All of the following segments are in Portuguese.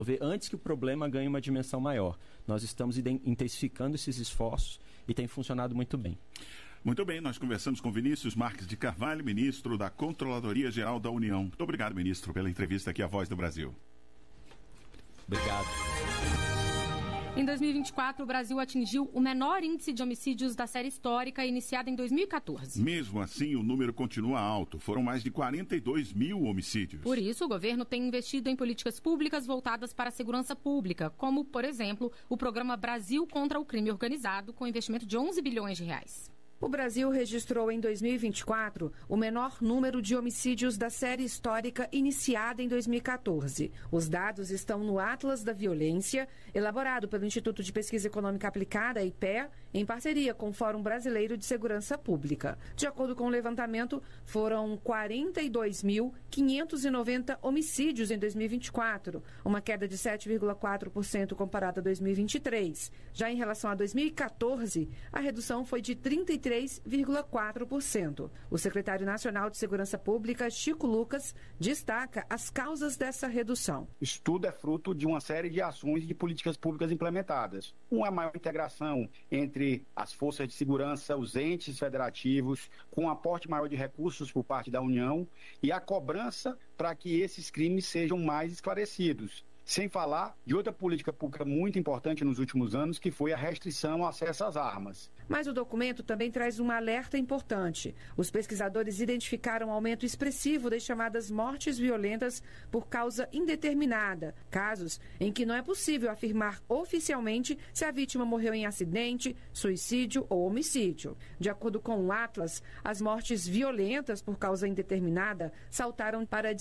antes que o problema ganhe uma dimensão maior. Nós estamos intensificando esses esforços e tem funcionado muito bem. Muito bem, nós conversamos com Vinícius Marques de Carvalho, ministro da Controladoria Geral da União. Muito obrigado, ministro, pela entrevista aqui à Voz do Brasil. Obrigado. Em 2024, o Brasil atingiu o menor índice de homicídios da série histórica iniciada em 2014. Mesmo assim, o número continua alto. Foram mais de 42 mil homicídios. Por isso, o governo tem investido em políticas públicas voltadas para a segurança pública, como, por exemplo, o programa Brasil contra o Crime Organizado, com investimento de 11 bilhões de reais. O Brasil registrou em 2024 o menor número de homicídios da série histórica iniciada em 2014. Os dados estão no Atlas da Violência, elaborado pelo Instituto de Pesquisa Econômica Aplicada, IPEA, em parceria com o Fórum Brasileiro de Segurança Pública. De acordo com o levantamento, foram 42.590 homicídios em 2024, uma queda de 7,4% comparada a 2023. Já em relação a 2014, a redução foi de 33,4%. O secretário nacional de Segurança Pública, Chico Lucas, destaca as causas dessa redução. Isso tudo é fruto de uma série de ações e de políticas públicas implementadas. Uma maior integração entre as forças de segurança, os entes federativos, com um aporte maior de recursos por parte da União e a cobrança para que esses crimes sejam mais esclarecidos. Sem falar de outra política pública muito importante nos últimos anos, que foi a restrição ao acesso às armas. Mas o documento também traz um alerta importante. Os pesquisadores identificaram um aumento expressivo das chamadas mortes violentas por causa indeterminada, casos em que não é possível afirmar oficialmente se a vítima morreu em acidente, suicídio ou homicídio. De acordo com o Atlas, as mortes violentas por causa indeterminada saltaram para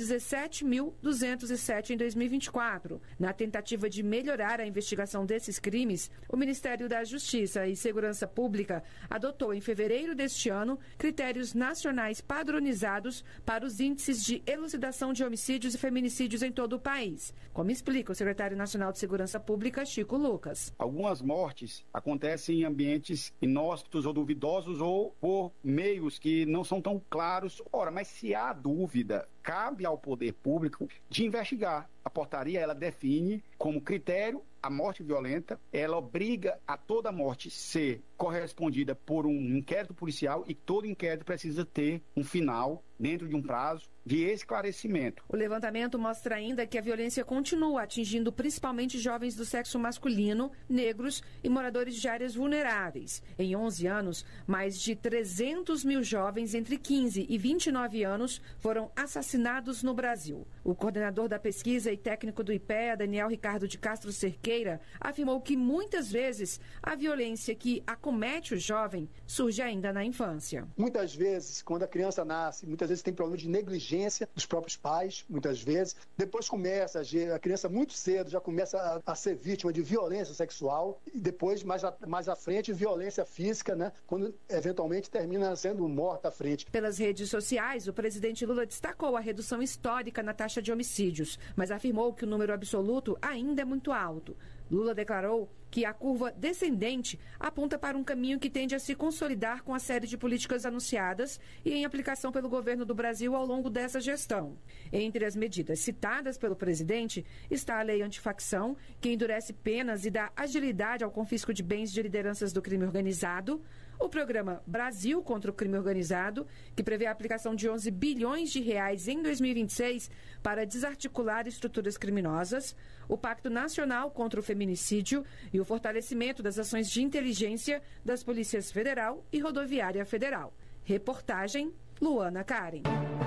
17.207 em 2024. Na tentativa de melhorar a investigação desses crimes, o Ministério da Justiça e Segurança Pública adotou em fevereiro deste ano critérios nacionais padronizados para os índices de elucidação de homicídios e feminicídios em todo o país, como explica o secretário nacional de Segurança Pública, Chico Lucas. Algumas mortes acontecem em ambientes inóspitos ou duvidosos ou por meios que não são tão claros. Ora, mas se há dúvida, cabe ao poder público de investigar. A portaria, ela define como critério a morte violenta, ela obriga a toda morte ser correspondida por um inquérito policial e todo inquérito precisa ter um final dentro de um prazo de esclarecimento. O levantamento mostra ainda que a violência continua atingindo principalmente jovens do sexo masculino, negros e moradores de áreas vulneráveis. Em 11 anos, mais de 300 mil jovens entre 15 e 29 anos foram assassinados no Brasil. O coordenador da pesquisa e técnico do IPEA, Daniel Ricardo de Castro Cerqueira, afirmou que muitas vezes a violência que acomete o jovem surge ainda na infância. Muitas vezes, quando a criança nasce, muitas vezes tem problema de negligência dos próprios pais, muitas vezes. Depois começa, a criança muito cedo já começa a ser vítima de violência sexual e depois, mais à frente, violência física, né? Quando eventualmente termina sendo morta à frente. Pelas redes sociais, o presidente Lula destacou a redução histórica na taxa de homicídios, mas afirmou que o número absoluto ainda é muito alto. Lula declarou que a curva descendente aponta para um caminho que tende a se consolidar com a série de políticas anunciadas e em aplicação pelo governo do Brasil ao longo dessa gestão. Entre as medidas citadas pelo presidente está a lei antifacção, que endurece penas e dá agilidade ao confisco de bens de lideranças do crime organizado, o programa Brasil contra o Crime Organizado, que prevê a aplicação de 11 bilhões de reais em 2026 para desarticular estruturas criminosas, o Pacto Nacional contra o Feminicídio e o fortalecimento das ações de inteligência das Polícias Federal e Rodoviária Federal. Reportagem, Luana Karen.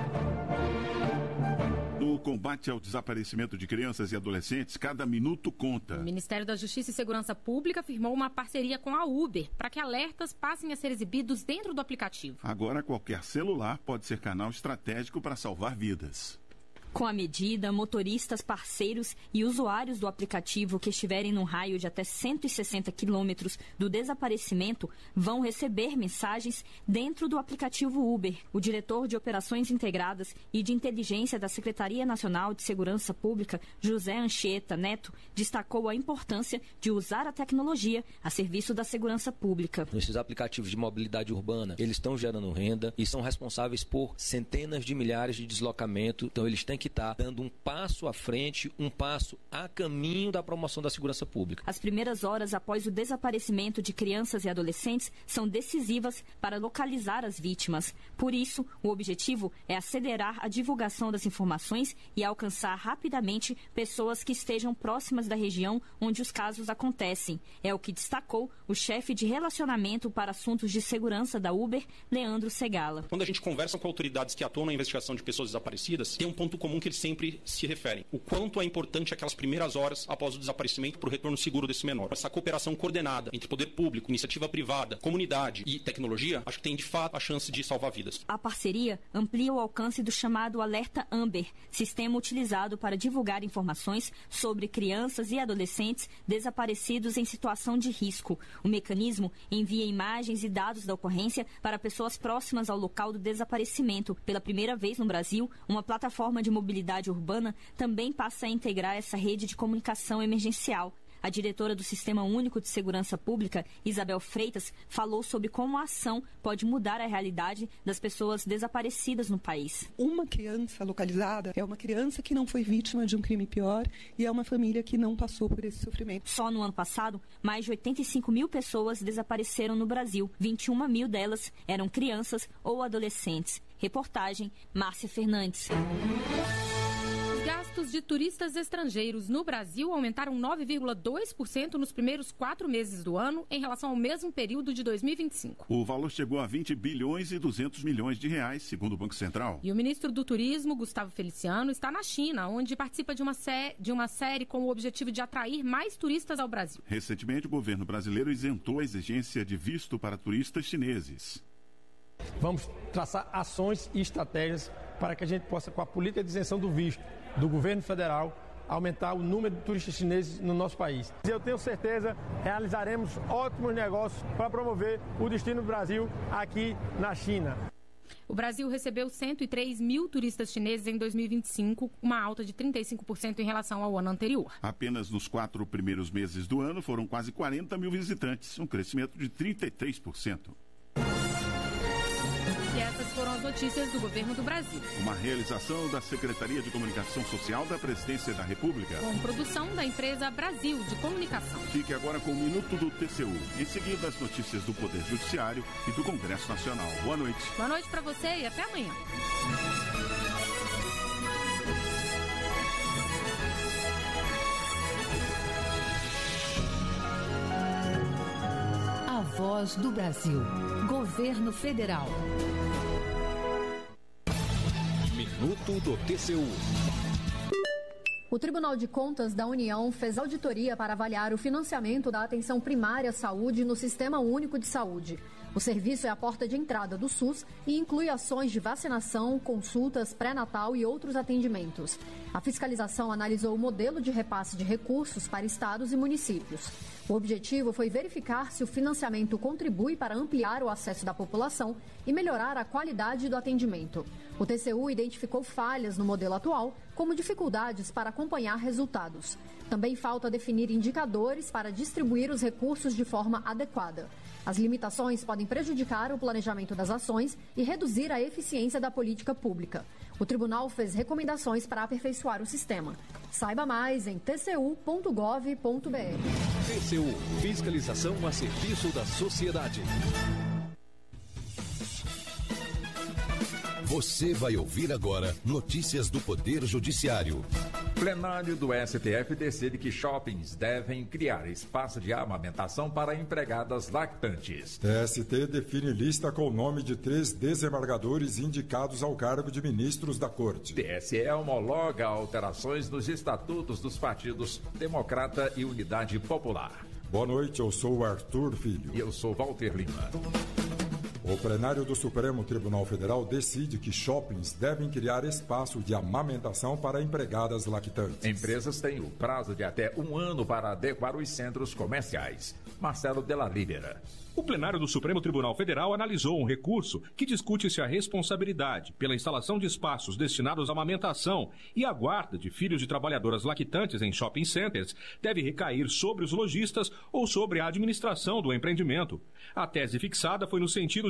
No combate ao desaparecimento de crianças e adolescentes, cada minuto conta. O Ministério da Justiça e Segurança Pública firmou uma parceria com a Uber para que alertas passem a ser exibidos dentro do aplicativo. Agora, qualquer celular pode ser canal estratégico para salvar vidas. Com a medida, motoristas, parceiros e usuários do aplicativo que estiverem num raio de até 160 quilômetros do desaparecimento vão receber mensagens dentro do aplicativo Uber. O diretor de Operações Integradas e de Inteligência da Secretaria Nacional de Segurança Pública, José Anchieta Neto, destacou a importância de usar a tecnologia a serviço da segurança pública. Esses aplicativos de mobilidade urbana, eles estão gerando renda e são responsáveis por centenas de milhares de deslocamentos, então eles têm que que está dando um passo à frente, um passo a caminho da promoção da segurança pública. As primeiras horas após o desaparecimento de crianças e adolescentes são decisivas para localizar as vítimas. Por isso, o objetivo é acelerar a divulgação das informações e alcançar rapidamente pessoas que estejam próximas da região onde os casos acontecem. É o que destacou o chefe de relacionamento para assuntos de segurança da Uber, Leandro Segala. Quando a gente conversa com autoridades que atuam na investigação de pessoas desaparecidas, tem um ponto comum que eles sempre se referem. O quanto é importante aquelas primeiras horas após o desaparecimento para o retorno seguro desse menor. Essa cooperação coordenada entre poder público, iniciativa privada, comunidade e tecnologia, acho que tem de fato a chance de salvar vidas. A parceria amplia o alcance do chamado Alerta Amber, sistema utilizado para divulgar informações sobre crianças e adolescentes desaparecidos em situação de risco. O mecanismo envia imagens e dados da ocorrência para pessoas próximas ao local do desaparecimento. Pela primeira vez no Brasil, uma plataforma de mobilidade urbana também passa a integrar essa rede de comunicação emergencial. A diretora do Sistema Único de Segurança Pública, Isabel Freitas, falou sobre como a ação pode mudar a realidade das pessoas desaparecidas no país. Uma criança localizada é uma criança que não foi vítima de um crime pior e é uma família que não passou por esse sofrimento. Só no ano passado, mais de 85 mil pessoas desapareceram no Brasil. 21 mil delas eram crianças ou adolescentes. Reportagem, Márcia Fernandes. Gastos de turistas estrangeiros no Brasil aumentaram 9,2% nos primeiros 4 meses do ano em relação ao mesmo período de 2025. O valor chegou a 20 bilhões e 200 milhões de reais, segundo o Banco Central. E o ministro do Turismo, Gustavo Feliciano, está na China, onde participa de uma série com o objetivo de atrair mais turistas ao Brasil. Recentemente, o governo brasileiro isentou a exigência de visto para turistas chineses. Vamos traçar ações e estratégias para que a gente possa, com a política de isenção do visto do governo federal, aumentar o número de turistas chineses no nosso país. Eu tenho certeza que realizaremos ótimos negócios para promover o destino do Brasil aqui na China. O Brasil recebeu 103 mil turistas chineses em 2025, uma alta de 35% em relação ao ano anterior. Apenas nos 4 primeiros meses do ano foram quase 40 mil visitantes, um crescimento de 33%. E essas foram as notícias do Governo do Brasil. Uma realização da Secretaria de Comunicação Social da Presidência da República. Com produção da empresa Brasil de Comunicação. Fique agora com o Minuto do TCU. Em seguida, as notícias do Poder Judiciário e do Congresso Nacional. Boa noite. Boa noite para você e até amanhã. A Voz do Brasil. Governo Federal. Minuto do TCU. O Tribunal de Contas da União fez auditoria para avaliar o financiamento da atenção primária à saúde no Sistema Único de Saúde. O serviço é a porta de entrada do SUS e inclui ações de vacinação, consultas, pré-natal e outros atendimentos. A fiscalização analisou o modelo de repasse de recursos para estados e municípios. O objetivo foi verificar se o financiamento contribui para ampliar o acesso da população e melhorar a qualidade do atendimento. O TCU identificou falhas no modelo atual, como dificuldades para acompanhar resultados. Também falta definir indicadores para distribuir os recursos de forma adequada. As limitações podem prejudicar o planejamento das ações e reduzir a eficiência da política pública. O tribunal fez recomendações para aperfeiçoar o sistema. Saiba mais em tcu.gov.br. TCU, fiscalização a serviço da sociedade. Você vai ouvir agora notícias do Poder Judiciário. Plenário do STF decide que shoppings devem criar espaço de amamentação para empregadas lactantes. TST define lista com o nome de 3 desembargadores indicados ao cargo de ministros da Corte. TSE homologa alterações nos estatutos dos partidos Democrata e Unidade Popular. Boa noite, eu sou o Arthur Filho. E eu sou Walter Lima. O plenário do Supremo Tribunal Federal decide que shoppings devem criar espaço de amamentação para empregadas lactantes. Empresas têm o prazo de até 1 ano para adequar os centros comerciais. Marcelo Della Libera. O plenário do Supremo Tribunal Federal analisou um recurso que discute se a responsabilidade pela instalação de espaços destinados à amamentação e à guarda de filhos de trabalhadoras lactantes em shopping centers deve recair sobre os lojistas ou sobre a administração do empreendimento. A tese fixada foi no sentido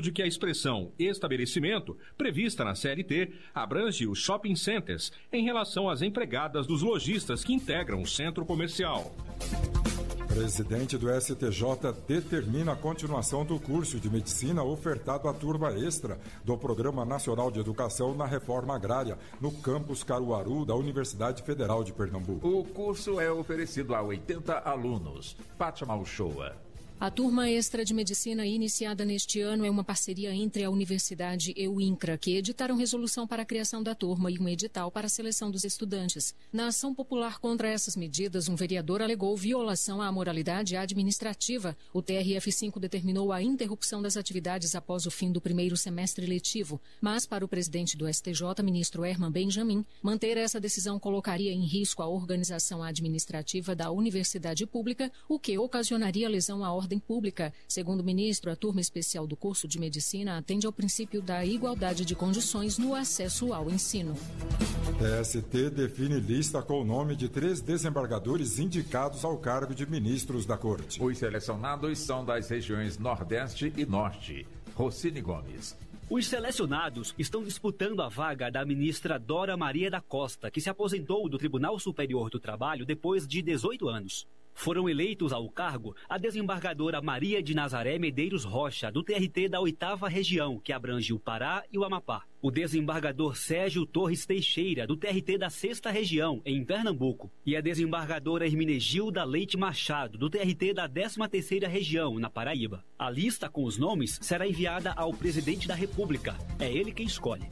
de que a expressão estabelecimento, prevista na CLT, abrange os shopping centers em relação às empregadas dos lojistas que integram o centro comercial. Presidente do STJ determina a continuação do curso de medicina ofertado à turma extra do Programa Nacional de Educação na Reforma Agrária, no campus Caruaru da Universidade Federal de Pernambuco. O curso é oferecido a 80 alunos. Fátima Uchoa. A turma extra de medicina iniciada neste ano é uma parceria entre a Universidade e o INCRA, que editaram resolução para a criação da turma e um edital para a seleção dos estudantes. Na ação popular contra essas medidas, um vereador alegou violação à moralidade administrativa. O TRF5 determinou a interrupção das atividades após o fim do primeiro semestre letivo. Mas, para o presidente do STJ, ministro Herman Benjamin, manter essa decisão colocaria em risco a organização administrativa da universidade pública, o que ocasionaria lesão à ordem pública. Segundo o ministro, a turma especial do curso de medicina atende ao princípio da igualdade de condições no acesso ao ensino. TST define lista com o nome de 3 desembargadores indicados ao cargo de ministros da Corte. Os selecionados são das regiões Nordeste e Norte. Rocine Gomes. Os selecionados estão disputando a vaga da ministra Dora Maria da Costa, que se aposentou do Tribunal Superior do Trabalho depois de 18 anos. Foram eleitos ao cargo a desembargadora Maria de Nazaré Medeiros Rocha, do TRT da 8ª Região, que abrange o Pará e o Amapá. O desembargador Sérgio Torres Teixeira, do TRT da 6ª Região, em Pernambuco. E a desembargadora Hermenegilda Leite Machado, do TRT da 13ª Região, na Paraíba. A lista com os nomes será enviada ao presidente da República. É ele quem escolhe.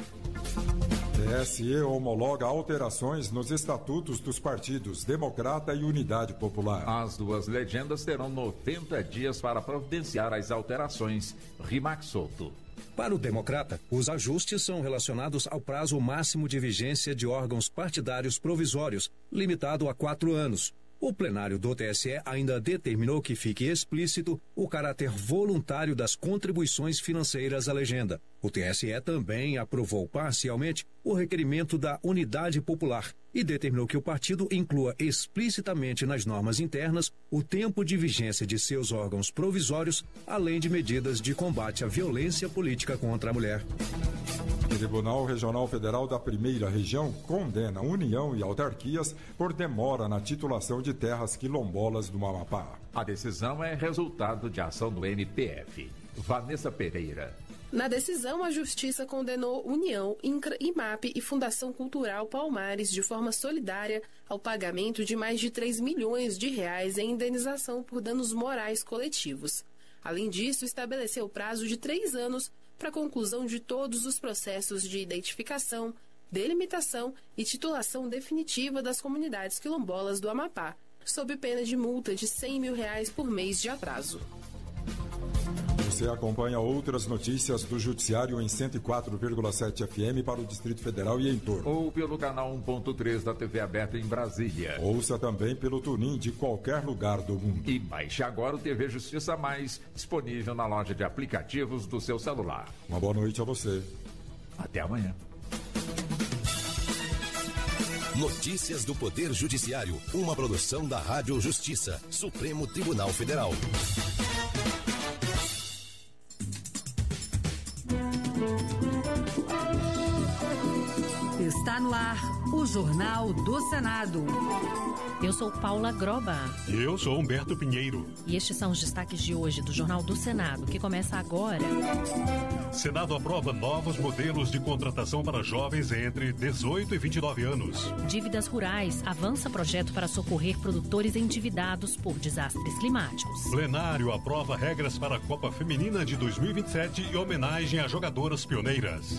TSE homologa alterações nos estatutos dos partidos Democrata e Unidade Popular. As duas legendas terão 90 dias para providenciar as alterações. Rimac Souto. Para o Democrata, os ajustes são relacionados ao prazo máximo de vigência de órgãos partidários provisórios, limitado a 4 anos. O plenário do TSE ainda determinou que fique explícito o caráter voluntário das contribuições financeiras à legenda. O TSE também aprovou parcialmente o requerimento da Unidade Popular e determinou que o partido inclua explicitamente nas normas internas o tempo de vigência de seus órgãos provisórios, além de medidas de combate à violência política contra a mulher. O Tribunal Regional Federal da 1ª Região condena União e autarquias por demora na titulação de terras quilombolas do Amapá. A decisão é resultado de ação do MPF. Vanessa Pereira. Na decisão, a Justiça condenou União, INCRA, IMAP e Fundação Cultural Palmares de forma solidária ao pagamento de mais de 3 milhões de reais em indenização por danos morais coletivos. Além disso, estabeleceu prazo de 3 anos para a conclusão de todos os processos de identificação, delimitação e titulação definitiva das comunidades quilombolas do Amapá, sob pena de multa de R$100 mil por mês de atraso. Você acompanha outras notícias do Judiciário em 104,7 FM para o Distrito Federal e em torno. Ou pelo canal 1.3 da TV aberta em Brasília. Ouça também pelo TuneIn de qualquer lugar do mundo. E baixe agora o TV Justiça Mais, disponível na loja de aplicativos do seu celular. Uma boa noite a você. Até amanhã. Notícias do Poder Judiciário, uma produção da Rádio Justiça, Supremo Tribunal Federal. Está no ar o Jornal do Senado. Eu sou Paula Groba. E eu sou Humberto Pinheiro. E estes são os destaques de hoje do Jornal do Senado, que começa agora. Senado aprova novos modelos de contratação para jovens entre 18 e 29 anos. Dívidas rurais. Avança projeto para socorrer produtores endividados por desastres climáticos. Plenário aprova regras para a Copa Feminina de 2027 e homenagem a jogadoras pioneiras.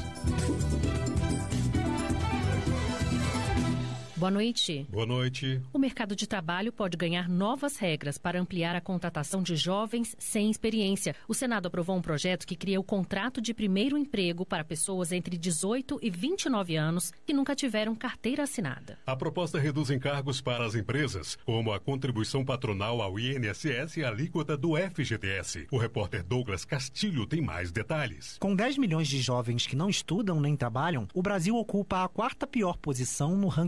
Boa noite. Boa noite. O mercado de trabalho pode ganhar novas regras para ampliar a contratação de jovens sem experiência. O Senado aprovou um projeto que cria o contrato de primeiro emprego para pessoas entre 18 e 29 anos que nunca tiveram carteira assinada. A proposta reduz encargos para as empresas, como a contribuição patronal ao INSS e a alíquota do FGTS. O repórter Douglas Castilho tem mais detalhes. Com 10 milhões de jovens que não estudam nem trabalham, o Brasil ocupa a 4ª pior posição no ranking mundial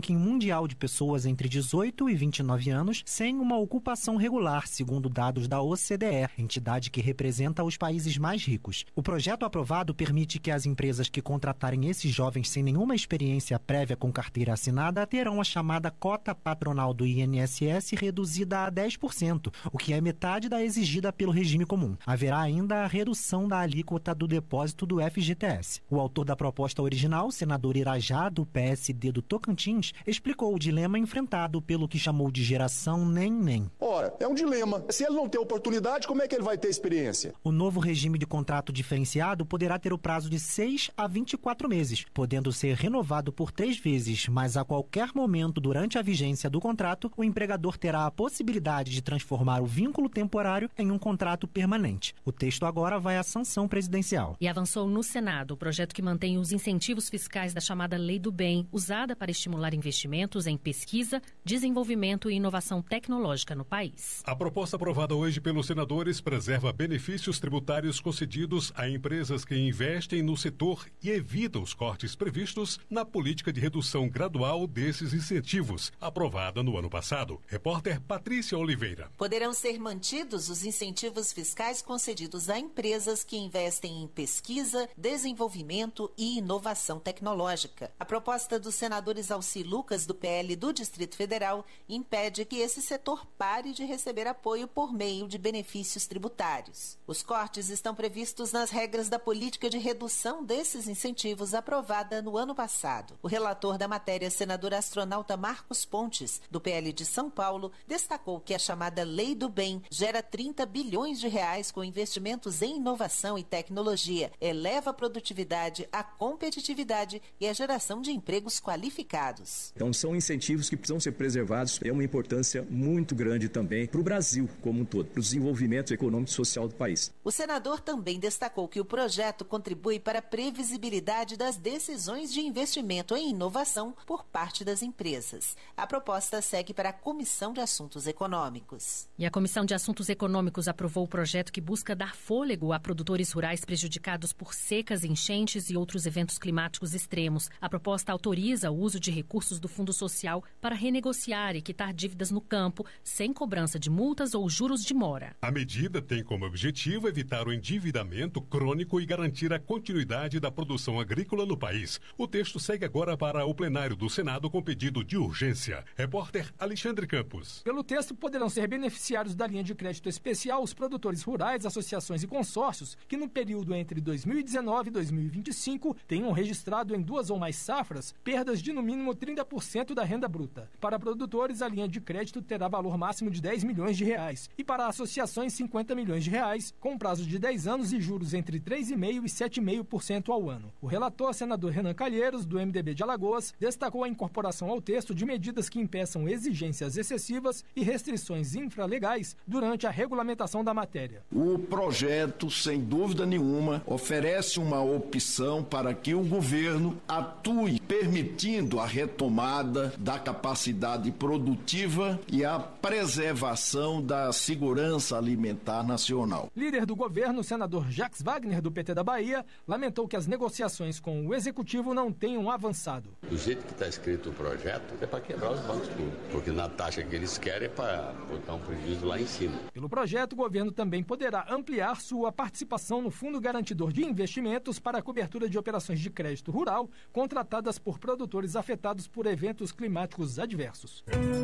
mundial de pessoas entre 18 e 29 anos sem uma ocupação regular, segundo dados da OCDE, entidade que representa os países mais ricos. O projeto aprovado permite que as empresas que contratarem esses jovens sem nenhuma experiência prévia com carteira assinada terão a chamada cota patronal do INSS reduzida a 10%, o que é metade da exigida pelo regime comum. Haverá ainda a redução da alíquota do depósito do FGTS. O autor da proposta original, senador Irajá, do PSD do Tocantins, explicou o dilema enfrentado pelo que chamou de geração nem-nem. Ora, é um dilema. Se ele não tem oportunidade, como é que ele vai ter experiência? O novo regime de contrato diferenciado poderá ter o prazo de 6 a 24 meses, podendo ser renovado por 3 vezes, mas a qualquer momento durante a vigência do contrato, o empregador terá a possibilidade de transformar o vínculo temporário em um contrato permanente. O texto agora vai à sanção presidencial. E avançou no Senado o projeto que mantém os incentivos fiscais da chamada Lei do Bem, usada para estimular investimentos em pesquisa, desenvolvimento e inovação tecnológica no país. A proposta aprovada hoje pelos senadores preserva benefícios tributários concedidos a empresas que investem no setor e evita os cortes previstos na política de redução gradual desses incentivos, aprovada no ano passado. Repórter Patrícia Oliveira. Poderão ser mantidos os incentivos fiscais concedidos a empresas que investem em pesquisa, desenvolvimento e inovação tecnológica. A proposta dos senadores Alci Lucas, do PL do Distrito Federal, impede que esse setor pare de receber apoio por meio de benefícios tributários. Os cortes estão previstos nas regras da política de redução desses incentivos aprovada no ano passado. O relator da matéria, senador astronauta Marcos Pontes, do PL de São Paulo, destacou que a chamada Lei do Bem gera 30 bilhões de reais com investimentos em inovação e tecnologia, eleva a produtividade, a competitividade e a geração de empregos qualificados. Então são incentivos que precisam ser preservados. É uma importância muito grande também para o Brasil como um todo, para o desenvolvimento econômico e social do país. O senador também destacou que o projeto contribui para a previsibilidade das decisões de investimento em inovação por parte das empresas. A proposta segue para a Comissão de Assuntos Econômicos. E a Comissão de Assuntos Econômicos aprovou o projeto que busca dar fôlego a produtores rurais prejudicados por secas, enchentes e outros eventos climáticos extremos. A proposta autoriza o uso de recursos do Fundo Social para renegociar e quitar dívidas no campo, sem cobrança de multas ou juros de mora. A medida tem como objetivo evitar o endividamento crônico e garantir a continuidade da produção agrícola no país. O texto segue agora para o plenário do Senado com pedido de urgência. Repórter Alexandre Campos. Pelo texto, poderão ser beneficiários da linha de crédito especial os produtores rurais, associações e consórcios que no período entre 2019 e 2025 tenham registrado em 2 ou mais safras perdas de no mínimo 30% da renda bruta. Para produtores, a linha de crédito terá valor máximo de 10 milhões de reais e para associações 50 milhões de reais, com prazo de 10 anos e juros entre 3,5% e 7,5% ao ano. O relator, senador Renan Calheiros, do MDB de Alagoas, destacou a incorporação ao texto de medidas que impeçam exigências excessivas e restrições infralegais durante a regulamentação da matéria. O projeto, sem dúvida nenhuma, oferece uma opção para que o governo atue permitindo a retomada da capacidade produtiva e a preservação da segurança alimentar nacional. Líder do governo, o senador Jacques Wagner, do PT da Bahia, lamentou que as negociações com o executivo não tenham avançado. Do jeito que está escrito o projeto, é para quebrar os bancos públicos, porque na taxa que eles querem é para botar um prejuízo lá em cima. Pelo projeto, o governo também poderá ampliar sua participação no Fundo Garantidor de Investimentos para a cobertura de operações de crédito rural contratadas por produtores afetados por eventos climáticos adversos.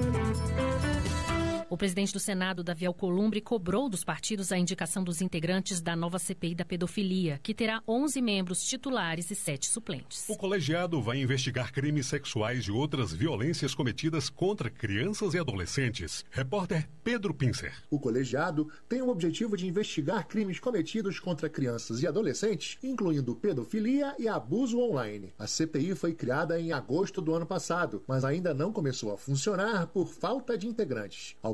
O presidente do Senado, Davi Alcolumbre, cobrou dos partidos a indicação dos integrantes da nova CPI da pedofilia, que terá 11 membros titulares e 7 suplentes. O colegiado vai investigar crimes sexuais e outras violências cometidas contra crianças e adolescentes. Repórter Pedro Pincer. O colegiado tem o objetivo de investigar crimes cometidos contra crianças e adolescentes, incluindo pedofilia e abuso online. A CPI foi criada em agosto do ano passado, mas ainda não começou a funcionar por falta de integrantes.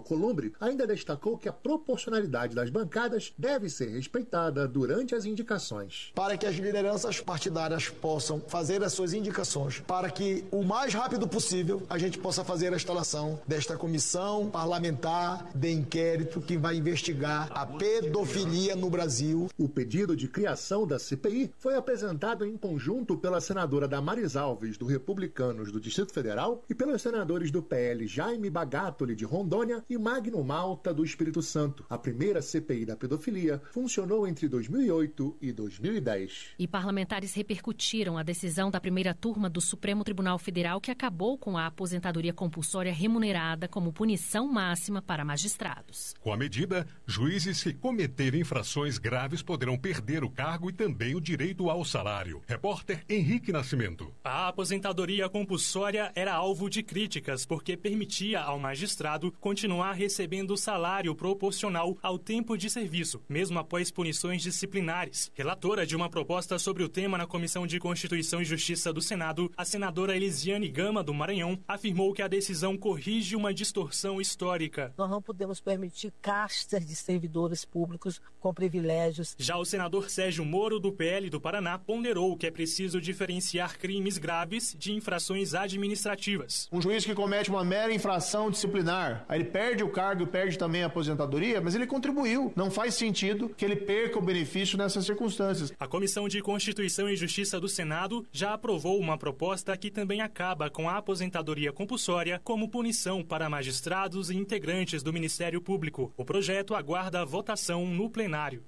Alcolumbre ainda destacou que a proporcionalidade das bancadas deve ser respeitada durante as indicações. Para que as lideranças partidárias possam fazer as suas indicações, para que o mais rápido possível a gente possa fazer a instalação desta comissão parlamentar de inquérito que vai investigar a pedofilia no Brasil. O pedido de criação da CPI foi apresentado em conjunto pela senadora Damares Alves, do Republicanos do Distrito Federal, e pelos senadores do PL Jaime Bagatoli, de Rondônia, e Magno Malta, do Espírito Santo. A primeira CPI da pedofilia funcionou entre 2008 e 2010. E parlamentares repercutiram a decisão da primeira turma do Supremo Tribunal Federal que acabou com a aposentadoria compulsória remunerada como punição máxima para magistrados. Com a medida, juízes que cometerem infrações graves poderão perder o cargo e também o direito ao salário. Repórter Henrique Nascimento. A aposentadoria compulsória era alvo de críticas porque permitia ao magistrado continuar recebendo salário proporcional ao tempo de serviço, mesmo após punições disciplinares. Relatora de uma proposta sobre o tema na Comissão de Constituição e Justiça do Senado, a senadora Elisiane Gama, do Maranhão, afirmou que a decisão corrige uma distorção histórica. Nós não podemos permitir castas de servidores públicos com privilégios. Já o senador Sérgio Moro, do PL do Paraná, ponderou que é preciso diferenciar crimes graves de infrações administrativas. Um juiz que comete uma mera infração disciplinar, aí ele perde o cargo e perde também a aposentadoria, mas ele contribuiu. Não faz sentido que ele perca o benefício nessas circunstâncias. A Comissão de Constituição e Justiça do Senado já aprovou uma proposta que também acaba com a aposentadoria compulsória como punição para magistrados e integrantes do Ministério Público. O projeto aguarda a votação no plenário.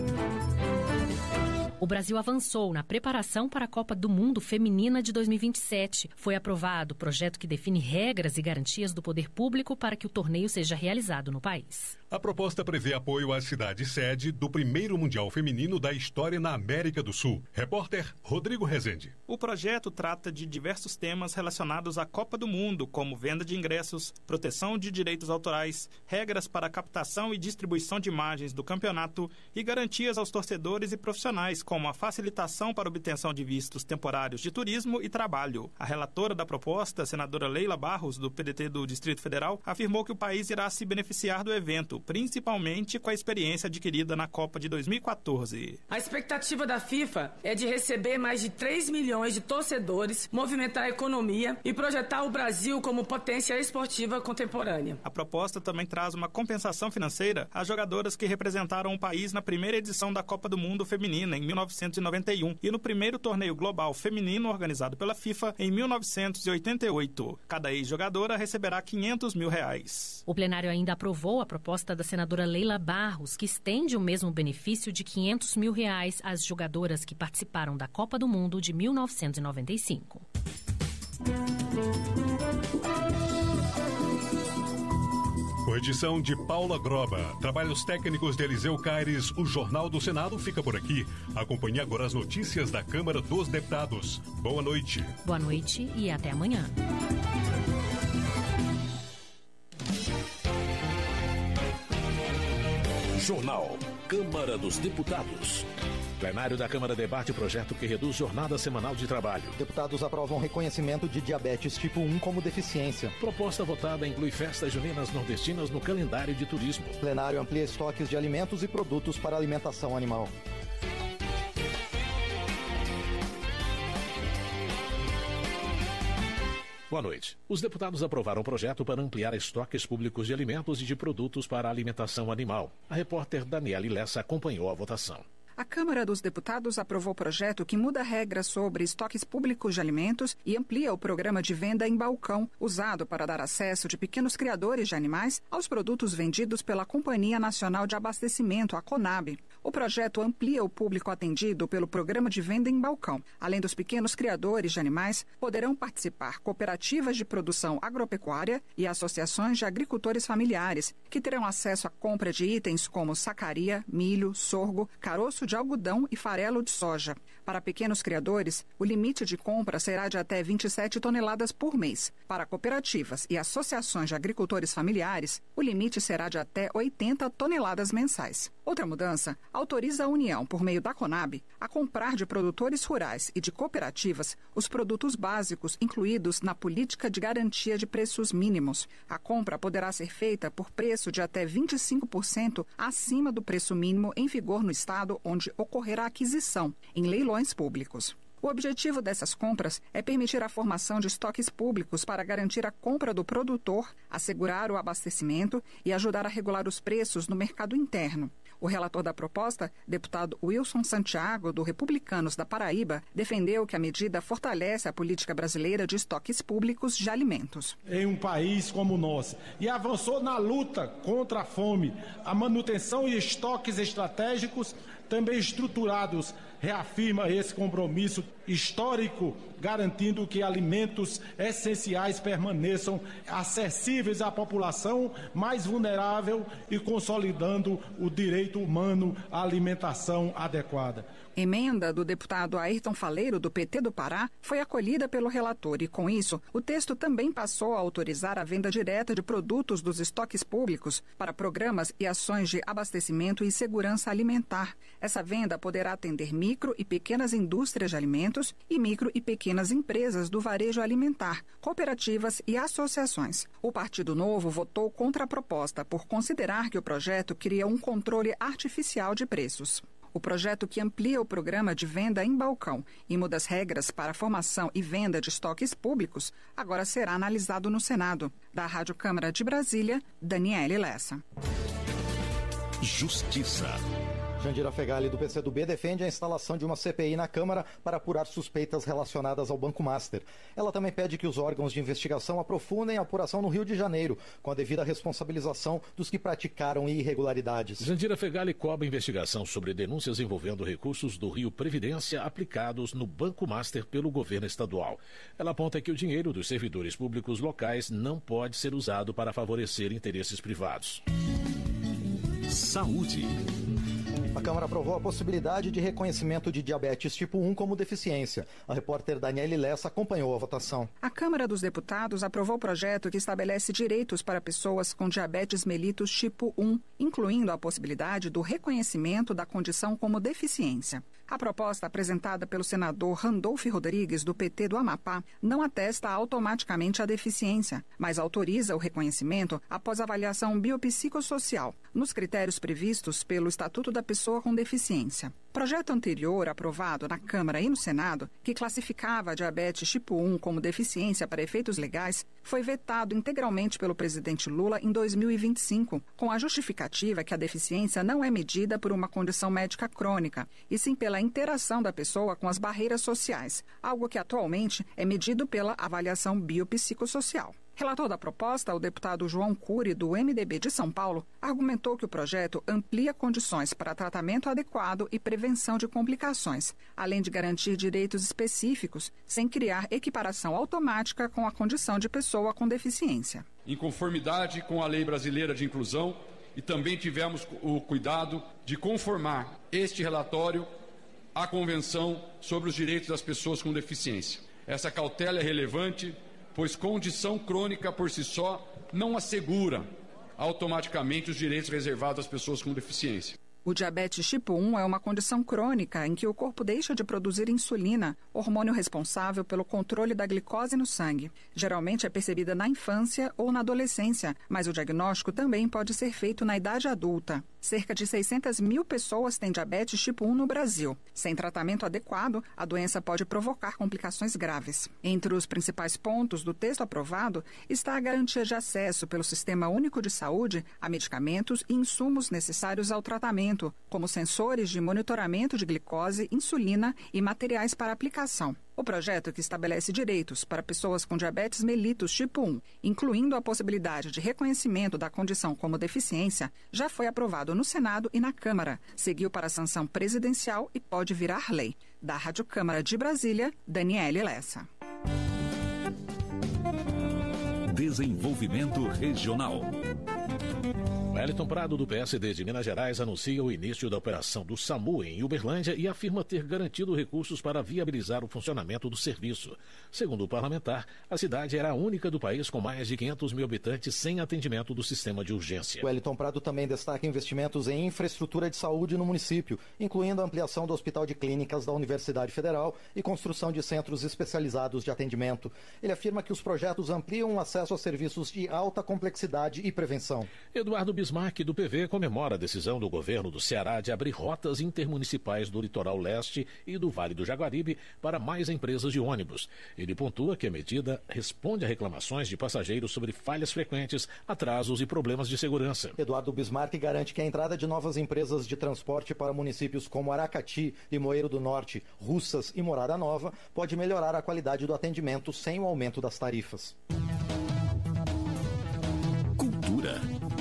O Brasil avançou na preparação para a Copa do Mundo Feminina de 2027. Foi aprovado o projeto que define regras e garantias do poder público para que o torneio seja realizado no país. A proposta prevê apoio à cidade-sede do primeiro Mundial Feminino da história na América do Sul. Repórter Rodrigo Rezende. O projeto trata de diversos temas relacionados à Copa do Mundo, como venda de ingressos, proteção de direitos autorais, regras para a captação e distribuição de imagens do campeonato e garantias aos torcedores e profissionais, como a facilitação para obtenção de vistos temporários de turismo e trabalho. A relatora da proposta, a senadora Leila Barros, do PDT do Distrito Federal, afirmou que o país irá se beneficiar do evento, principalmente com a experiência adquirida na Copa de 2014. A expectativa da FIFA é de receber mais de 3 milhões de torcedores, movimentar a economia e projetar o Brasil como potência esportiva contemporânea. A proposta também traz uma compensação financeira às jogadoras que representaram o país na primeira edição da Copa do Mundo Feminina, em 1991, e no primeiro torneio global feminino organizado pela FIFA, em 1988. Cada ex-jogadora receberá R$500 mil. O plenário ainda aprovou a proposta da senadora Leila Barros, que estende o mesmo benefício de R$500 mil às jogadoras que participaram da Copa do Mundo de 1995. Com edição de Paula Groba, trabalhos técnicos de Eliseu Caires, o Jornal do Senado fica por aqui. Acompanhe agora as notícias da Câmara dos Deputados. Boa noite. Boa noite e até amanhã. Jornal Câmara dos Deputados. Plenário da Câmara debate o projeto que reduz jornada semanal de trabalho. Deputados aprovam reconhecimento de diabetes tipo 1 como deficiência. Proposta votada inclui festas juninas nordestinas no calendário de turismo. Plenário amplia estoques de alimentos e produtos para alimentação animal. Boa noite. Os deputados aprovaram um projeto para ampliar estoques públicos de alimentos e de produtos para alimentação animal. A repórter Daniela Lessa acompanhou a votação. A Câmara dos Deputados aprovou o projeto que muda regras sobre estoques públicos de alimentos e amplia o programa de venda em balcão, usado para dar acesso de pequenos criadores de animais aos produtos vendidos pela Companhia Nacional de Abastecimento, a CONAB. O projeto amplia o público atendido pelo programa de venda em balcão. Além dos pequenos criadores de animais, poderão participar cooperativas de produção agropecuária e associações de agricultores familiares, que terão acesso à compra de itens como sacaria, milho, sorgo, caroço de algodão e farelo de soja. Para pequenos criadores, o limite de compra será de até 27 toneladas por mês. Para cooperativas e associações de agricultores familiares, o limite será de até 80 toneladas mensais. Outra mudança autoriza a União, por meio da Conab, a comprar de produtores rurais e de cooperativas os produtos básicos incluídos na política de garantia de preços mínimos. A compra poderá ser feita por preço de até 25% acima do preço mínimo em vigor no estado onde ocorrerá a aquisição, em leilões públicos. O objetivo dessas compras é permitir a formação de estoques públicos para garantir a compra do produtor, assegurar o abastecimento e ajudar a regular os preços no mercado interno. O relator da proposta, deputado Wilson Santiago, do Republicanos da Paraíba, defendeu que a medida fortalece a política brasileira de estoques públicos de alimentos. Em um país como o nosso, e avançou na luta contra a fome, a manutenção e estoques estratégicos também estruturados, reafirma esse compromisso histórico, garantindo que alimentos essenciais permaneçam acessíveis à população mais vulnerável e consolidando o direito humano à alimentação adequada. Emenda do deputado Ayrton Faleiro, do PT do Pará, foi acolhida pelo relator e, com isso, o texto também passou a autorizar a venda direta de produtos dos estoques públicos para programas e ações de abastecimento e segurança alimentar. Essa venda poderá atender micro e pequenas indústrias de alimentos e micro e pequenas empresas do varejo alimentar, cooperativas e associações. O Partido Novo votou contra a proposta por considerar que o projeto cria um controle artificial de preços. O projeto, que amplia o programa de venda em balcão e muda as regras para a formação e venda de estoques públicos, agora será analisado no Senado. Da Rádio Câmara de Brasília, Daniele Lessa. Justiça. Jandira Fegali, do PCdoB, defende a instalação de uma CPI na Câmara para apurar suspeitas relacionadas ao Banco Master. Ela também pede que os órgãos de investigação aprofundem a apuração no Rio de Janeiro, com a devida responsabilização dos que praticaram irregularidades. Jandira Fegali cobra investigação sobre denúncias envolvendo recursos do Rio Previdência aplicados no Banco Master pelo governo estadual. Ela aponta que o dinheiro dos servidores públicos locais não pode ser usado para favorecer interesses privados. Saúde. A Câmara aprovou a possibilidade de reconhecimento de diabetes tipo 1 como deficiência. A repórter Daniele Lessa acompanhou a votação. A Câmara dos Deputados aprovou o projeto que estabelece direitos para pessoas com diabetes mellitus tipo 1, incluindo a possibilidade do reconhecimento da condição como deficiência. A proposta apresentada pelo senador Randolfo Rodrigues, do PT do Amapá, não atesta automaticamente a deficiência, mas autoriza o reconhecimento após avaliação biopsicossocial, nos critérios previstos pelo Estatuto da Pessoa com Deficiência. Projeto anterior, aprovado na Câmara e no Senado, que classificava a diabetes tipo 1 como deficiência para efeitos legais, foi vetado integralmente pelo presidente Lula em 2025, com a justificativa que a deficiência não é medida por uma condição médica crônica, e sim pela interação da pessoa com as barreiras sociais, algo que atualmente é medido pela avaliação biopsicossocial. Relator da proposta, o deputado João Cury, do MDB de São Paulo, argumentou que o projeto amplia condições para tratamento adequado e prevenção de complicações, além de garantir direitos específicos, sem criar equiparação automática com a condição de pessoa com deficiência. Em conformidade com a Lei Brasileira de Inclusão, e também tivemos o cuidado de conformar este relatório à Convenção sobre os Direitos das Pessoas com Deficiência. Essa cautela é relevante, pois condição crônica por si só não assegura automaticamente os direitos reservados às pessoas com deficiência. O diabetes tipo 1 é uma condição crônica em que o corpo deixa de produzir insulina, hormônio responsável pelo controle da glicose no sangue. Geralmente é percebida na infância ou na adolescência, mas o diagnóstico também pode ser feito na idade adulta. Cerca de 600 mil pessoas têm diabetes tipo 1 no Brasil. Sem tratamento adequado, a doença pode provocar complicações graves. Entre os principais pontos do texto aprovado está a garantia de acesso pelo Sistema Único de Saúde a medicamentos e insumos necessários ao tratamento, como sensores de monitoramento de glicose, insulina e materiais para aplicação. O projeto, que estabelece direitos para pessoas com diabetes mellitus tipo 1, incluindo a possibilidade de reconhecimento da condição como deficiência, já foi aprovado no Senado e na Câmara, seguiu para a sanção presidencial e pode virar lei. Da Rádio Câmara de Brasília, Daniele Lessa. Desenvolvimento Regional. Wellington Prado, do PSD de Minas Gerais, anuncia o início da operação do SAMU em Uberlândia e afirma ter garantido recursos para viabilizar o funcionamento do serviço. Segundo o parlamentar, a cidade era a única do país com mais de 500 mil habitantes sem atendimento do sistema de urgência. Wellington Prado também destaca investimentos em infraestrutura de saúde no município, incluindo a ampliação do Hospital de Clínicas da Universidade Federal e construção de centros especializados de atendimento. Ele afirma que os projetos ampliam o acesso a serviços de alta complexidade e prevenção. Eduardo Bismarck, do PV, comemora a decisão do governo do Ceará de abrir rotas intermunicipais do litoral leste e do Vale do Jaguaribe para mais empresas de ônibus. Ele pontua que a medida responde a reclamações de passageiros sobre falhas frequentes, atrasos e problemas de segurança. Eduardo Bismarck garante que a entrada de novas empresas de transporte para municípios como Aracati, Limoeiro do Norte, Russas e Morada Nova pode melhorar a qualidade do atendimento sem o aumento das tarifas. Cultura.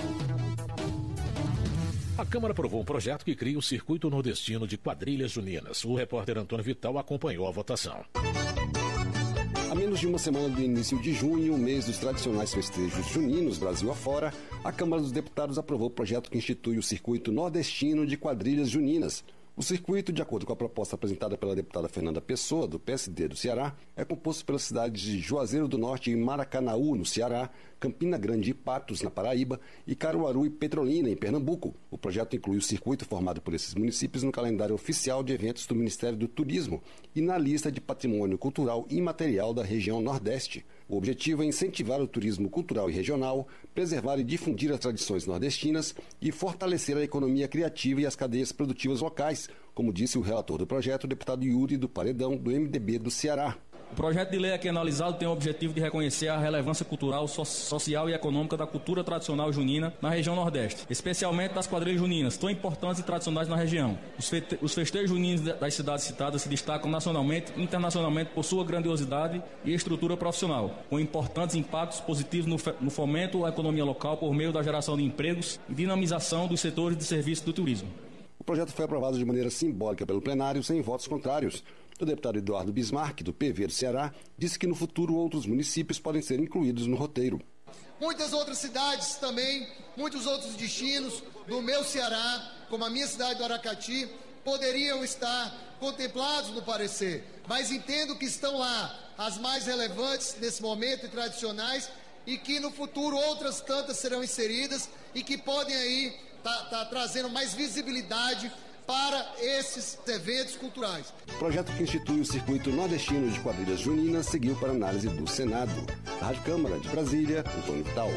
A Câmara aprovou um projeto que cria o Circuito Nordestino de Quadrilhas Juninas. O repórter Antônio Vital acompanhou a votação. A menos de uma semana do início de junho, o mês dos tradicionais festejos juninos Brasil afora, a Câmara dos Deputados aprovou o projeto que institui o Circuito Nordestino de Quadrilhas Juninas. O circuito, de acordo com a proposta apresentada pela deputada Fernanda Pessoa, do PSD do Ceará, é composto pelas cidades de Juazeiro do Norte e Maracanaú, no Ceará, Campina Grande e Patos, na Paraíba, e Caruaru e Petrolina, em Pernambuco. O projeto inclui o circuito formado por esses municípios no calendário oficial de eventos do Ministério do Turismo e na lista de patrimônio cultural imaterial da região Nordeste. O objetivo é incentivar o turismo cultural e regional, preservar e difundir as tradições nordestinas e fortalecer a economia criativa e as cadeias produtivas locais, como disse o relator do projeto, o deputado Yuri do Paredão, do MDB do Ceará. O projeto de lei aqui analisado tem o objetivo de reconhecer a relevância cultural, social e econômica da cultura tradicional junina na região Nordeste, especialmente das quadrilhas juninas, tão importantes e tradicionais na região. Os festejos juninos das cidades citadas se destacam nacionalmente e internacionalmente por sua grandiosidade e estrutura profissional, com importantes impactos positivos no fomento à economia local por meio da geração de empregos e dinamização dos setores de serviço do turismo. O projeto foi aprovado de maneira simbólica pelo plenário, sem votos contrários. O deputado Eduardo Bismarck, do PV do Ceará, disse que no futuro outros municípios podem ser incluídos no roteiro. Muitas outras cidades também, muitos outros destinos do meu Ceará, como a minha cidade do Aracati, poderiam estar contemplados no parecer, mas entendo que estão lá as mais relevantes nesse momento e tradicionais e que no futuro outras tantas serão inseridas e que podem aí estar trazendo mais visibilidade para esses eventos culturais. O projeto que institui o Circuito Nordestino de Quadrilhas Juninas seguiu para análise do Senado. Da Rádio Câmara de Brasília, Antônio Vital.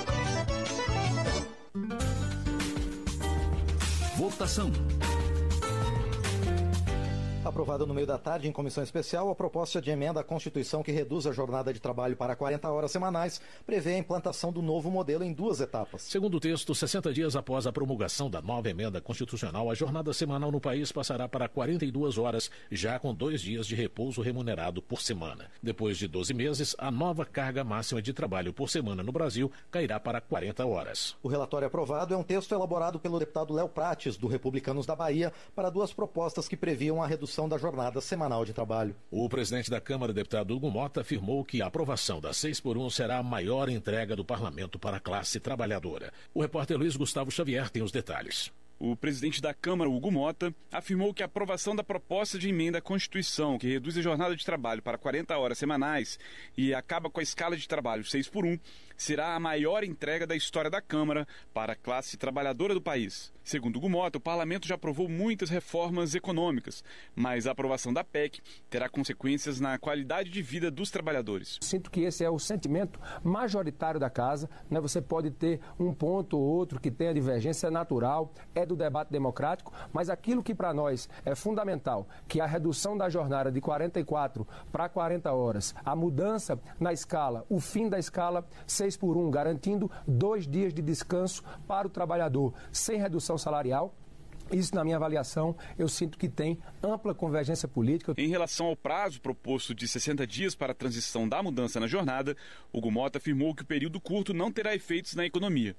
Votação. Aprovada no meio da tarde em comissão especial, a proposta de emenda à Constituição que reduz a jornada de trabalho para 40 horas semanais prevê a implantação do novo modelo em 2 etapas. Segundo o texto, 60 dias após a promulgação da nova emenda constitucional, a jornada semanal no país passará para 42 horas, já com 2 dias de repouso remunerado por semana. Depois de 12 meses, a nova carga máxima de trabalho por semana no Brasil cairá para 40 horas. O relatório aprovado é um texto elaborado pelo deputado Léo Prates, do Republicanos da Bahia, para 2 propostas que previam a redução da jornada semanal de trabalho. O presidente da Câmara, deputado Hugo Mota, afirmou que a aprovação da 6x1 será a maior entrega do parlamento para a classe trabalhadora. O repórter Luiz Gustavo Xavier tem os detalhes. O presidente da Câmara, Hugo Mota, afirmou que a aprovação da proposta de emenda à Constituição, que reduz a jornada de trabalho para 40 horas semanais e acaba com a escala de trabalho 6x1, será a maior entrega da história da Câmara para a classe trabalhadora do país. Segundo Hugo Mota, o parlamento já aprovou muitas reformas econômicas, mas a aprovação da PEC terá consequências na qualidade de vida dos trabalhadores. Sinto que esse é o sentimento majoritário da casa, né? Você pode ter um ponto ou outro que tenha divergência natural, é do debate democrático, mas aquilo que para nós é fundamental, que a redução da jornada de 44 para 40 horas, a mudança na escala, o fim da escala 6x1, garantindo 2 dias de descanso para o trabalhador, sem redução salarial. Isso, na minha avaliação, eu sinto que tem ampla convergência política. Em relação ao prazo proposto de 60 dias para a transição da mudança na jornada, Hugo Mota afirmou que o período curto não terá efeitos na economia.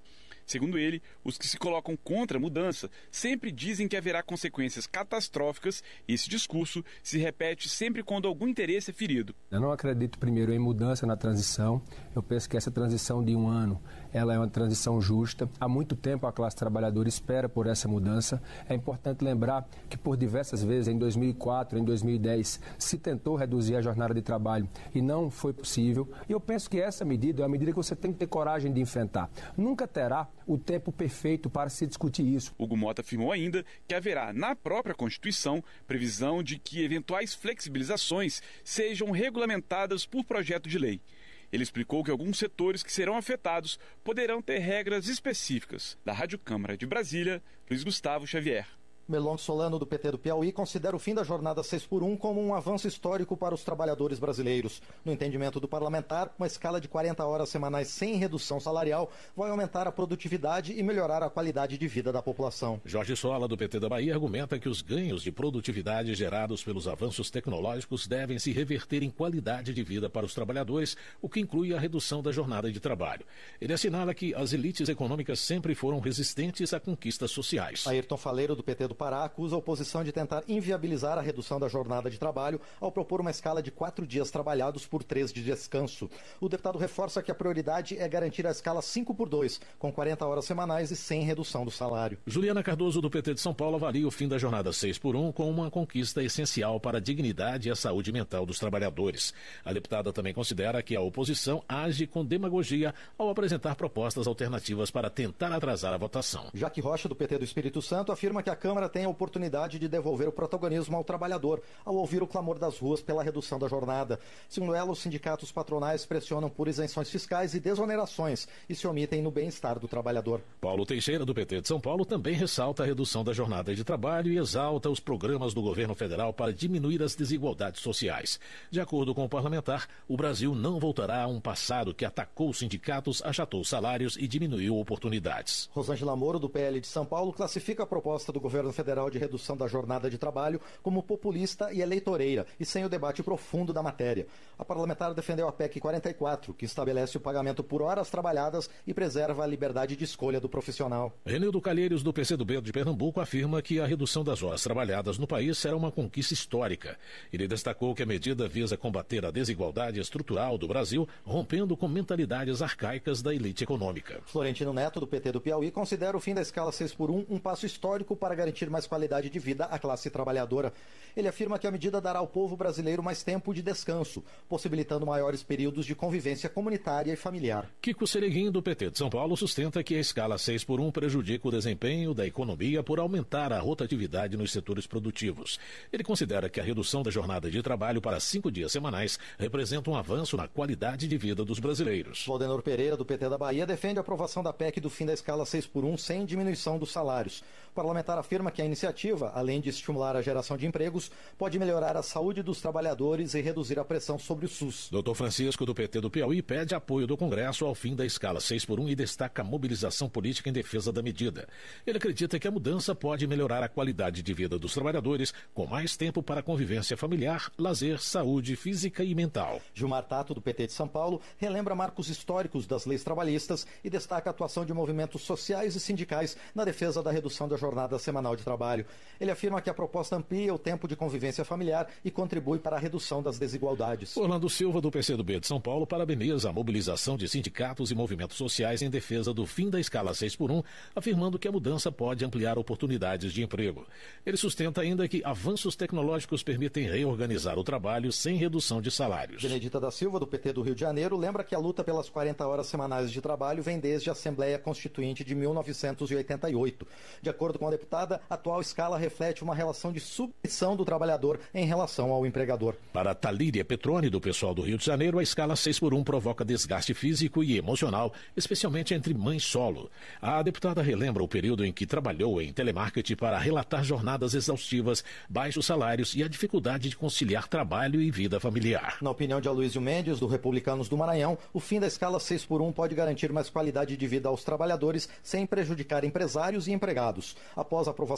Segundo ele, os que se colocam contra a mudança sempre dizem que haverá consequências catastróficas e esse discurso se repete sempre quando algum interesse é ferido. Eu não acredito primeiro em mudança na transição. Eu penso que essa transição de 1 ano, ela é uma transição justa. Há muito tempo a classe trabalhadora espera por essa mudança. É importante lembrar que por diversas vezes, em 2004, em 2010, se tentou reduzir a jornada de trabalho e não foi possível. E eu penso que essa medida é uma medida que você tem que ter coragem de enfrentar. Nunca terá o tempo perfeito para se discutir isso. Hugo Mota afirmou ainda que haverá na própria Constituição previsão de que eventuais flexibilizações sejam regulamentadas por projeto de lei. Ele explicou que alguns setores que serão afetados poderão ter regras específicas. Da Rádio Câmara de Brasília, Luiz Gustavo Xavier. Melon Solano, do PT do Piauí, considera o fim da jornada 6x1 como um avanço histórico para os trabalhadores brasileiros. No entendimento do parlamentar, uma escala de 40 horas semanais sem redução salarial vai aumentar a produtividade e melhorar a qualidade de vida da população. Jorge Sola, do PT da Bahia, argumenta que os ganhos de produtividade gerados pelos avanços tecnológicos devem se reverter em qualidade de vida para os trabalhadores, o que inclui a redução da jornada de trabalho. Ele assinala que as elites econômicas sempre foram resistentes a conquistas sociais. Ayrton Faleiro, do PT do Pará, acusa a oposição de tentar inviabilizar a redução da jornada de trabalho ao propor uma escala de 4 dias trabalhados por 3 de descanso. O deputado reforça que a prioridade é garantir a escala 5x2, com 40 horas semanais e sem redução do salário. Juliana Cardoso, do PT de São Paulo, avalia o fim da jornada 6x1 como uma conquista essencial para a dignidade e a saúde mental dos trabalhadores. A deputada também considera que a oposição age com demagogia ao apresentar propostas alternativas para tentar atrasar a votação. Jaque Rocha, do PT do Espírito Santo, afirma que a Câmara tem a oportunidade de devolver o protagonismo ao trabalhador ao ouvir o clamor das ruas pela redução da jornada. Segundo ela, os sindicatos patronais pressionam por isenções fiscais e desonerações e se omitem no bem-estar do trabalhador. Paulo Teixeira, do PT de São Paulo, também ressalta a redução da jornada de trabalho e exalta os programas do governo federal para diminuir as desigualdades sociais. De acordo com o parlamentar, o Brasil não voltará a um passado que atacou os sindicatos, achatou salários e diminuiu oportunidades. Rosângela Moro, do PL de São Paulo, classifica a proposta do governo federal de redução da jornada de trabalho como populista e eleitoreira e sem o debate profundo da matéria. A parlamentar defendeu a PEC 44, que estabelece o pagamento por horas trabalhadas e preserva a liberdade de escolha do profissional. Renildo Calheiros, do PCdoB de Pernambuco, afirma que a redução das horas trabalhadas no país será uma conquista histórica. Ele destacou que a medida visa combater a desigualdade estrutural do Brasil, rompendo com mentalidades arcaicas da elite econômica. Florentino Neto, do PT do Piauí, considera o fim da escala 6x1 um passo histórico para garantir mais qualidade de vida à classe trabalhadora. Ele afirma que a medida dará ao povo brasileiro mais tempo de descanso, possibilitando maiores períodos de convivência comunitária e familiar. Kiko Sereguin, do PT de São Paulo, sustenta que a escala 6x1 prejudica o desempenho da economia por aumentar a rotatividade nos setores produtivos. Ele considera que a redução da jornada de trabalho para 5 dias semanais representa um avanço na qualidade de vida dos brasileiros. Valdenor Pereira, do PT da Bahia, defende a aprovação da PEC do fim da escala 6x1 sem diminuição dos salários. O parlamentar afirma que a iniciativa, além de estimular a geração de empregos, pode melhorar a saúde dos trabalhadores e reduzir a pressão sobre o SUS. Dr. Francisco, do PT do Piauí, pede apoio do Congresso ao fim da escala 6x1 e destaca a mobilização política em defesa da medida. Ele acredita que a mudança pode melhorar a qualidade de vida dos trabalhadores, com mais tempo para convivência familiar, lazer, saúde física e mental. Gilmar Tato, do PT de São Paulo, relembra marcos históricos das leis trabalhistas e destaca a atuação de movimentos sociais e sindicais na defesa da redução da jornada semanal de trabalho. Ele afirma que a proposta amplia o tempo de convivência familiar e contribui para a redução das desigualdades. Orlando Silva, do PCdoB de São Paulo, parabeniza a mobilização de sindicatos e movimentos sociais em defesa do fim da escala 6x1, afirmando que a mudança pode ampliar oportunidades de emprego. Ele sustenta ainda que avanços tecnológicos permitem reorganizar o trabalho sem redução de salários. Benedita da Silva, do PT do Rio de Janeiro, lembra que a luta pelas 40 horas semanais de trabalho vem desde a Assembleia Constituinte de 1988. De acordo com a deputada, a atual escala reflete uma relação de submissão do trabalhador em relação ao empregador. Para Talíria Petroni, do pessoal do Rio de Janeiro, a escala 6x1 provoca desgaste físico e emocional, especialmente entre mães solo. A deputada relembra o período em que trabalhou em telemarketing para relatar jornadas exaustivas, baixos salários e a dificuldade de conciliar trabalho e vida familiar. Na opinião de Aloysio Mendes, do Republicanos do Maranhão, o fim da escala 6x1 pode garantir mais qualidade de vida aos trabalhadores sem prejudicar empresários e empregados. Após a aprovação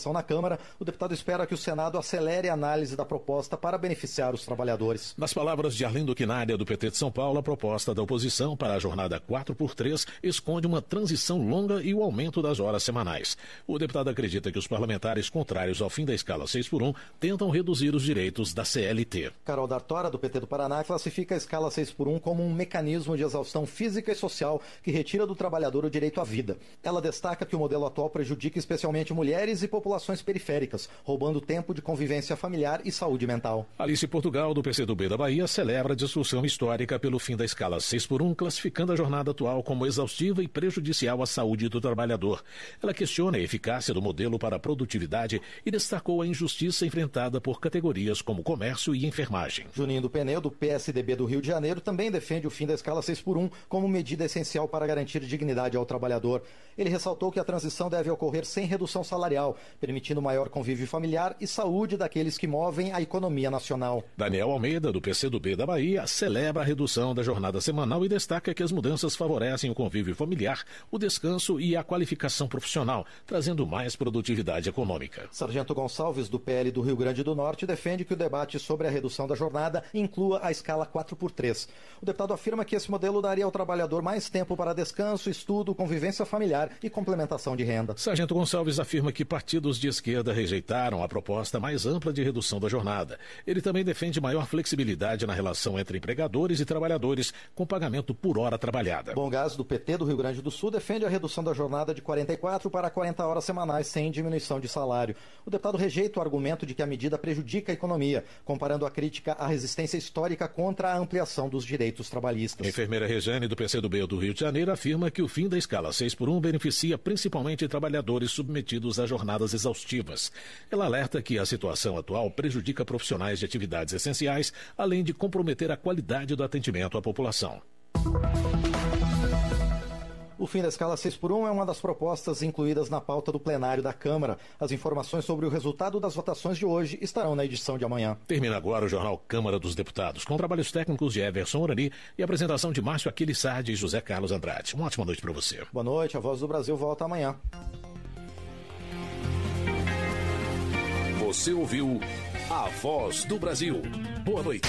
votação na Câmara, o deputado espera que o Senado acelere a análise da proposta para beneficiar os trabalhadores. Nas palavras de Arlindo Quinalha, do PT de São Paulo, a proposta da oposição para a jornada 4x3 esconde uma transição longa e o aumento das horas semanais. O deputado acredita que os parlamentares contrários ao fim da escala 6x1 tentam reduzir os direitos da CLT. Carol D'Artora, do PT do Paraná, classifica a escala 6x1 como um mecanismo de exaustão física e social que retira do trabalhador o direito à vida. Ela destaca que o modelo atual prejudica especialmente mulheres e populações periféricas, roubando tempo de convivência familiar e saúde mental. Alice Portugal, do PCdoB da Bahia, celebra a discussão histórica pelo fim da escala 6x1, classificando a jornada atual como exaustiva e prejudicial à saúde do trabalhador. Ela questiona a eficácia do modelo para a produtividade e destacou a injustiça enfrentada por categorias como comércio e enfermagem. Juninho do Pneu, do PSDB do Rio de Janeiro, também defende o fim da escala 6x1 como medida essencial para garantir dignidade ao trabalhador. Ele ressaltou que a transição deve ocorrer sem redução salarial, permitindo maior convívio familiar e saúde daqueles que movem a economia nacional. Daniel Almeida, do PCdoB da Bahia, celebra a redução da jornada semanal e destaca que as mudanças favorecem o convívio familiar, o descanso e a qualificação profissional, trazendo mais produtividade econômica. Sargento Gonçalves, do PL do Rio Grande do Norte, defende que o debate sobre a redução da jornada inclua a escala 4x3. O deputado afirma que esse modelo daria ao trabalhador mais tempo para descanso, estudo, convivência familiar e complementação de renda. Sargento Gonçalves afirma que partidos de esquerda rejeitaram a proposta mais ampla de redução da jornada. Ele também defende maior flexibilidade na relação entre empregadores e trabalhadores, com pagamento por hora trabalhada. Bom Gás, do PT do Rio Grande do Sul, defende a redução da jornada de 44 para 40 horas semanais sem diminuição de salário. O deputado rejeita o argumento de que a medida prejudica a economia, comparando a crítica à resistência histórica contra a ampliação dos direitos trabalhistas. A enfermeira Rejane, do PCdoB do Rio de Janeiro, afirma que o fim da escala 6x1 beneficia principalmente trabalhadores submetidos a jornadas exaustivas. Ela alerta que a situação atual prejudica profissionais de atividades essenciais, além de comprometer a qualidade do atendimento à população. O fim da escala 6x1 é uma das propostas incluídas na pauta do plenário da Câmara. As informações sobre o resultado das votações de hoje estarão na edição de amanhã. Termina agora o jornal Câmara dos Deputados, com trabalhos técnicos de Everson Orani e apresentação de Márcio Aquiles Sardi e José Carlos Andrade. Uma ótima noite para você. Boa noite, a Voz do Brasil volta amanhã. Você ouviu A Voz do Brasil. Boa noite.